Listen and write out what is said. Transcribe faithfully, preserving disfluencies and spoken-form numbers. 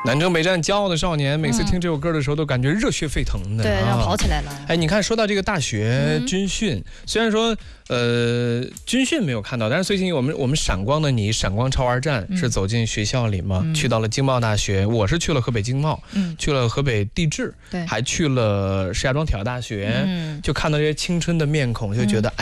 南征北战，骄傲的少年，每次听这首歌的时候都感觉热血沸腾的， 对， 啊、 要跑起来了。 哎，你看，说到这个大学军训，嗯、虽然说呃军训没有看到，但是最近我们我们闪光的你，闪光超玩站、嗯、是走进学校里嘛，嗯、去到了经贸大学，我是去了河北经贸，嗯、去了河北地质， 对， 还去了石家庄体育大学，嗯、就看到这些青春的面孔，就觉得。嗯